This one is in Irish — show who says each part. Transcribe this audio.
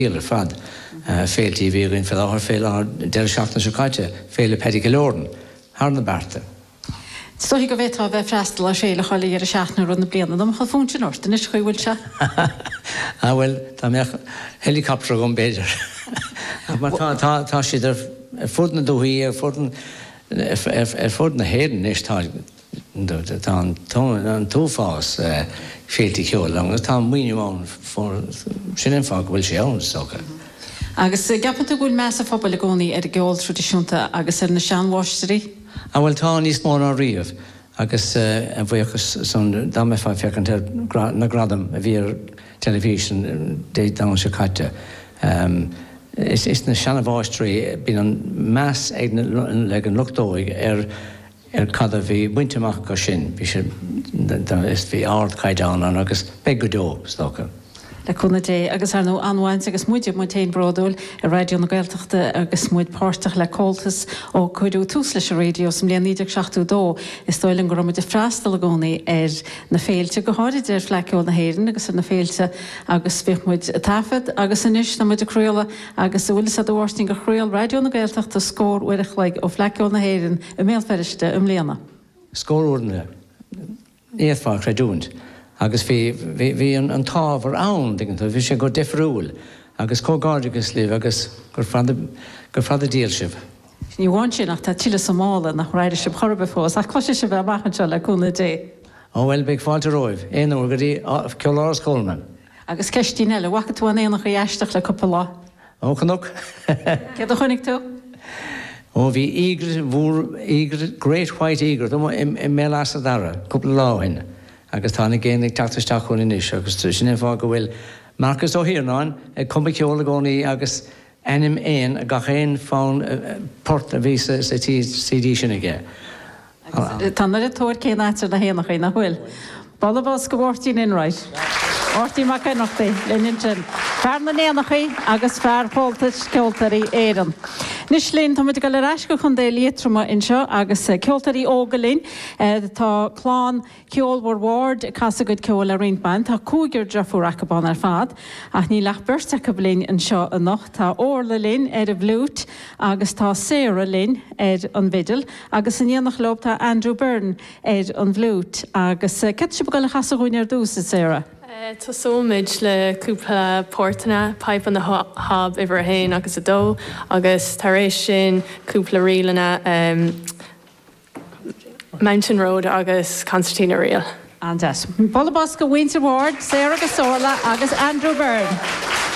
Speaker 1: Dílar fad féiltí bhíoinn fad áthar féil á deir seachna seáite féile pedigalóran, Har na Berta.
Speaker 2: Stohi go bhétá bheith freistal a séile chola ar a seaachna rud na bliana, dom chail fún sin orta, is chuhfuil se?
Speaker 1: Well, tá meach helicopter gom béidir. Tá siad fud na dúthaí fud na héan is tá an túfás féiltí ceol agus tá muoineáin sin fá bhfuil sé ann socha.
Speaker 2: Agus gapanta bhfuil meas a phobal a gcónaí ar a gceol tradiisiúnta agus ar na seanmhaistearí?
Speaker 1: Bhfuil tá níos mór á riamh agus a bhuiachas san dámeá fecan na gradam a bhí ar televísin dé dá se caite. Is na seanmhaistearí bí an meas ag le an luchtdóig ar cad a bhí buinteach go sin, is bhí ard caiideán agus begadó stocha.
Speaker 2: Le chuna dé agus ar nó anhaint agus muide mu taon bradúil a radio na Gaeltachta agus muid páirteach le cóltas ó chuidú tús leis a radio sem líon 1972 is stoilin go raibh de freistal a gcónaí ar na féilte go háirid ar fleiciúil na héireann agus ar na féilte agus bhíh muid tafad agus inis na muid a chruála agus bhfuil a dúirting go chruáil radio na Gaeltachta scór uireach le ó fleiciúil na héireann i méalferiste léana.
Speaker 1: Scór úrna éadfá creidúint. Agus bhí an tábhar ann digganta, bhí sé go defriúil, agus cógáidegus líh agus gur fada díal sibh.
Speaker 2: Ní bháin sin nach tá tiile Somála nach ráidir sib chorbe fós, ach cloise se bheith maichanseo le cúna dé.
Speaker 1: Bhfuil beag fáilte roimh, éonúir go dtí ceolás Coleman.
Speaker 2: Agus ceistí eile, bhacha tú an éonach a dheisteach le cuppa lá.
Speaker 1: Canach.
Speaker 2: Cé a chunig tú?
Speaker 1: Bhí ígre, Great White Eagle, i mélas a dara, cúpla láhain. Agus tána géananig teachtasteach chun inis, agus sin fá go bhfuil Marcus O'Hiernáin cumba ceola gcónaí agus enim éon a gachéon fáin port a bhí sa CD sin aige.
Speaker 2: Tánar a tóir cé náitir na héanach é na bhfuil. Ballabás go bhirtíín inráid. Ortaí mac nachtaí lenin sin. Fear na néanachaí agus fear póiltais ceoltarí éan. Nis lín tá go le reis go chun dé lítrama inseo agus ceoltarí ógalín tá chlán ceolhar Ward casa go ceol a riintbain, tá cúgur deafúrachán ar fad ach ní lech bursa go blin inseo a nach tá óla linn ar a bhlút agus tá séra linn ar an vidal agus in dhéanach lob tá Andrew Byrne ar an bhlút agus ce si go le chasaúin ar dúsa séra.
Speaker 3: Tá sómid le cúpla pórtainna pipe an na hab iver a héin agus a dó agus tar éis sin cúpla rialana Mountain Road agus Concertina Rial.
Speaker 2: Andas. Ballabás go Winter Ward, Sarah Gasorla agus Andrew Byrne.